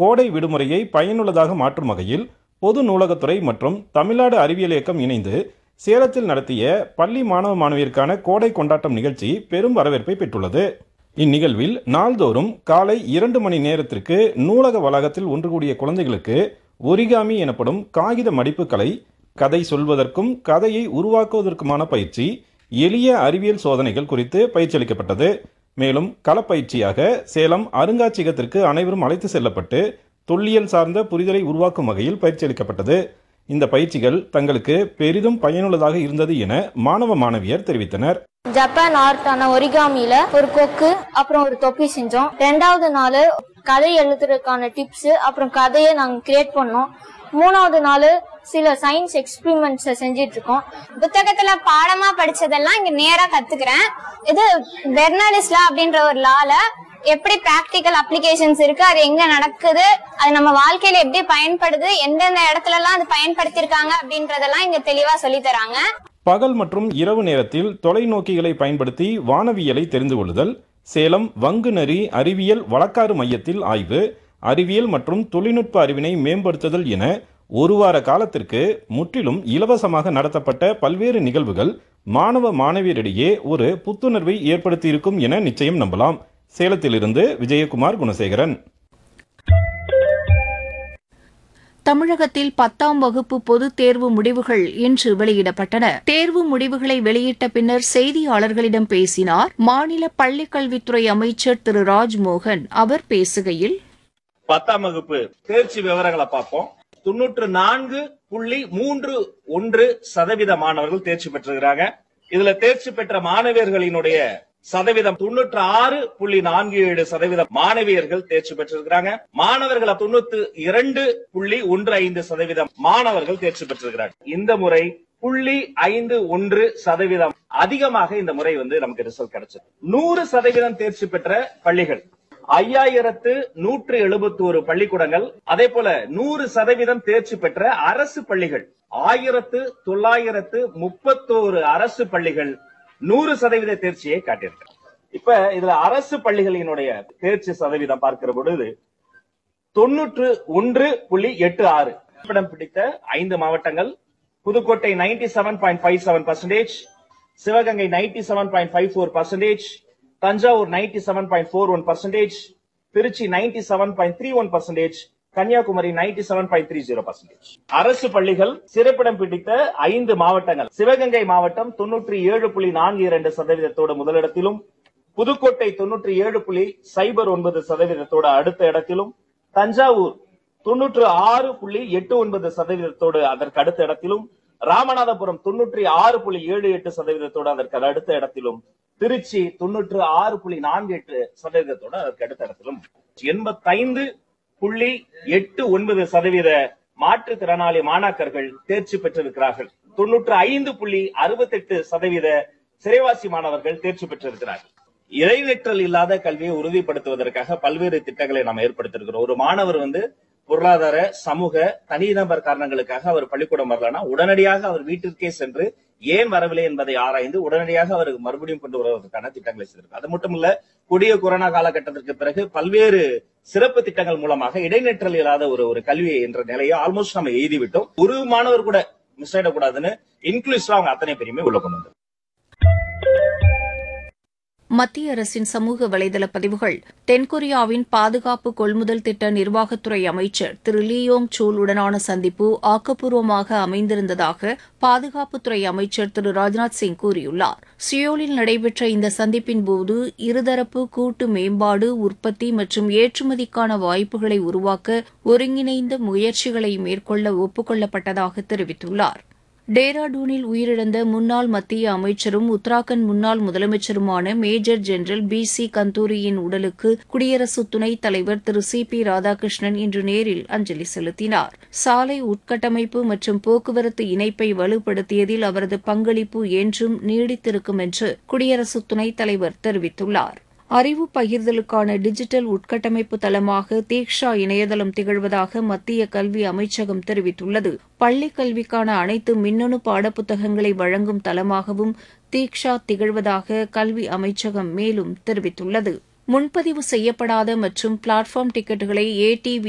கோடை விடுமுறையை பயனுள்ளதாக மாற்றும் வகையில் பொது நூலகத்துறை மற்றும் தமிழ்நாடு அறிவியல் இயக்கம் இணைந்து சேலத்தில் நடத்திய பள்ளி மாணவ மாணவியருக்கான கோடை கொண்டாட்டம் நிகழ்ச்சி பெரும் வரவேற்பை பெற்றுள்ளது. இந்நிகழ்வில் நாள்தோறும் காலை 2 மணி நேரத்திற்கு நூலக வளாகத்தில் ஒன்று கூடிய குழந்தைகளுக்கு ஒரிகாமி எனப்படும் காகித மடிப்பு கலை, கதை சொல்வதற்கும் கதையை உருவாக்குவதற்குமான பயிற்சி, எளிய அறிவியல் சோதனைகள் குறித்து பயிற்சி அளிக்கப்பட்டது. மேலும் களப்பயிற்சியாக சேலம் அருங்காட்சியகத்திற்கு அனைவரும் அழைத்து செல்லப்பட்டு தொல்லியல் சார்ந்த புரிதலை உருவாக்கும் வகையில் பயிற்சி அளிக்கப்பட்டது. இந்த பயிற்சிகள் தங்களுக்கு பெரிதும் பயனுள்ளதாக இருந்தது என மாணவ மாணவியர் தெரிவித்தனர். ஜப்பான் ஆர்ட்டான ஒரிகாமில ஒரு கொக்கு அப்புறம் ஒரு தொப்பி செஞ்சோம். 2வது நாள் கதை எழுதுறதுக்கான டிப்ஸ் அப்புறம் கதையை நாங்க கிரியேட் பண்ணோம். 3வது நாள் சில சயின்ஸ் எக்ஸ்பிரிமெண்ட்ஸ் செஞ்சிட்டு இருக்கோம். புத்தகத்துல பாடமா படிச்சதெல்லாம் இங்க நேரா கத்துக்கிறேன். இது பெர்னாலிஸ் லா அப்படின்ற ஒரு லால எப்படி பிராக்டிக்கல் அப்ளிகேஷன்ஸ் இருக்கு, அது எங்க நடக்குது, அது நம்ம வாழ்க்கையில எப்படி பயன்படுது, எந்தெந்த இடத்துல எல்லாம் அது பயன்படுத்திருக்காங்க அப்படின்றதெல்லாம் இங்க தெளிவா சொல்லி தராங்க. பகல் மற்றும் இரவு நேரத்தில் தொலைநோக்கிகளை பயன்படுத்தி வானவியலை தெரிந்து கொள்ளுதல், சேலம் வங்குநரி அறிவியல் வழக்காறு மையத்தில் ஆய்வு, அறிவியல் மற்றும் தொழில்நுட்ப அறிவினை மேம்படுத்துதல் என ஒரு வார காலத்திற்கு முற்றிலும் இலவசமாக நடத்தப்பட்ட பல்வேறு நிகழ்வுகள் மாணவ மாணவியரிடையே ஒரு புத்துணர்வை ஏற்படுத்தியிருக்கும் என நிச்சயம் நம்பலாம். சேலத்திலிருந்து விஜயகுமார் குணசேகரன். தமிழகத்தில் 10ஆம் வகுப்பு பொதுத் தேர்வு முடிவுகள் இன்று வெளியிடப்பட்டன. தேர்வு முடிவுகளை வெளியிட்ட பின்னர் செய்தியாளர்களிடம் பேசினார் மாநில பள்ளிக்கல்வித்துறை அமைச்சர் திரு ராஜ்மோகன். அவர் பேசுகையில், 10ஆம் வகுப்பு தேர்ச்சி விவரங்களை பார்ப்போம். 94.31% மாணவர்கள் தேர்ச்சி பெற்றிருக்கிறாங்க. இதுல தேர்ச்சி பெற்ற மாணவியர்களினுடைய சதவீதம் 96.47% மாணவியர்கள் தேர்ச்சி பெற்றிருக்கிறாங்க. மாணவர்கள் 92.15% மாணவர்கள் தேர்ச்சி பெற்றிருக்கிறாங்க. இந்த முறை 0.51% அதிகமாக இந்த முறை நமக்கு ரிசல்ட் கிடைச்சது. 100% தேர்ச்சி பெற்ற பள்ளிகள் 5171 பள்ளிக்கூடங்கள், அதே போல 100% தேர்ச்சி பெற்ற அரசு பள்ளிகள் 1931 அரசு பள்ளிகள் 100% தேர்ச்சியை காட்டியிருக்கிறார். இப்ப இதுல அரசு பள்ளிகளினுடைய தேர்ச்சி சதவீதம் பார்க்கிற பொழுது 91.86. இடம் பிடித்த 5 மாவட்டங்கள்: புதுக்கோட்டை 97.57%, சிவகங்கை 97.54%, தஞ்சாவூர் 97.41%, திருச்சி 97.31%, கன்னியாகுமரி 97.30%. அரசு பள்ளிகள் சிறப்பிடம் பிடித்த 5 மாவட்டங்கள்: சிவகங்கை மாவட்டம் 97.42% முதலிடத்திலும், புதுக்கோட்டை 97.09% அடுத்த இடத்திலும், தஞ்சாவூர் 96.89% அதற்கு அடுத்த இடத்திலும், ராமநாதபுரம் 96.78% அதற்கு அடுத்த இடத்திலும், திருச்சி 96.48% அதற்கு அடுத்த இடத்திலும், 85.89% மாற்றுத்திறனாளி மாணாக்கர்கள் தேர்ச்சி பெற்றிருக்கிறார்கள். 95.68% சிறைவாசி மாணவர்கள் தேர்ச்சி பெற்றிருக்கிறார்கள். இடைநிற்றல் இல்லாத கல்வியை உறுதிப்படுத்துவதற்காக பல்வேறு திட்டங்களை நாம் ஏற்படுத்தியிருக்கிறோம். ஒரு மாணவர் பொருளாதார, சமூக, தனிநபர் காரணங்களுக்காக அவர் பள்ளிக்கூடம் வரலன்னா உடனடியாக அவர் வீட்டிற்கே சென்று ஏன் வரவில்லை என்பதை ஆராய்ந்து உடனடியாக அவருக்கு மறுபடியும் கொண்டு வருவதற்கான திட்டங்களை செய்திருக்கும். அது மட்டும் இல்ல, கொடிய கொரோனா காலகட்டத்திற்கு பிறகு பல்வேறு சிறப்பு திட்டங்கள் மூலமாக இடைநிற்றல் இல்லாத ஒரு கல்வி என்ற நிலையை ஆல்மோஸ்ட் நம்ம எழுதிவிட்டோம். ஒரு மாணவர் கூட மிஸ் ஆயிடக்கூடாதுன்னு இன்க்ளூசிவா அவங்க அத்தனை பேருமே உள்ள கொண்டு வந்தோம். மத்திய அரசின் சமூக வலைதள பதிவுகள். தென்கொரியாவின் பாதுகாப்பு கொள்முதல் திட்ட நிர்வாகத்துறை அமைச்சர் திரு லியோங் சூல் உடனான சந்திப்பு ஆக்கப்பூர்வமாக அமைந்திருந்ததாக பாதுகாப்புத்துறை அமைச்சர் திரு ராஜ்நாத் சிங் கூறியுள்ளார். சியோலில் நடைபெற்ற இந்த சந்திப்பின்போது இருதரப்பு கூட்டு மேம்பாடு, உற்பத்தி மற்றும் ஏற்றுமதிக்கான வாய்ப்புகளை உருவாக்க ஒருங்கிணைந்த முயற்சிகளை மேற்கொள்ள ஒப்புக் தெரிவித்துள்ளார். டேராடூனில் உயிரிழந்த முன்னாள் மத்திய அமைச்சரும் உத்தராகண்ட் முன்னாள் முதலமைச்சருமான மேஜர் ஜெனரல் BC கந்தூரியின் உடலுக்கு குடியரசு துணைத் தலைவர் திரு CP ராதாகிருஷ்ணன் இன்று நேரில் அஞ்சலி செலுத்தினார். சாலை உட்கட்டமைப்பு மற்றும் போக்குவரத்து இணைப்பை வலுப்படுத்தியதில் அவரது பங்களிப்பு என்றும் நீடித்திருக்கும் என்று குடியரசு துணைத் தலைவர் தெரிவித்துள்ளார். அறிவு பகிர்தலுக்கான டிஜிட்டல் உட்கட்டமைப்பு தளமாக தீக்ஷா இணையதளம் திகழ்வதாக மத்திய கல்வி அமைச்சகம் தெரிவித்துள்ளது. பள்ளிக் கல்விக்கான அனைத்து மின்னணு பாடப்புத்தகங்களை வழங்கும் தளமாகவும் தீக்ஷா திகழ்வதாக கல்வி அமைச்சகம் மேலும் தெரிவித்துள்ளது. முன்பதிவு செய்யப்படாத மற்றும் பிளாட்பார்ம் டிக்கெட்டுகளை ATV